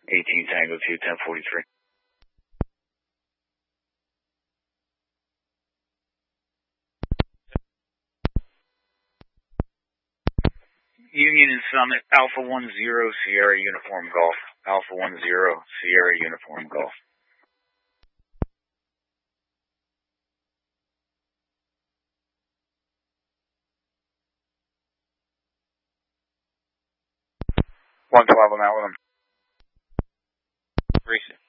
18 Tango 2, 1043. Union and Summit, Alpha 10, Sierra Uniform Golf. Alpha 10, Sierra Uniform Golf. $112 on that one. 3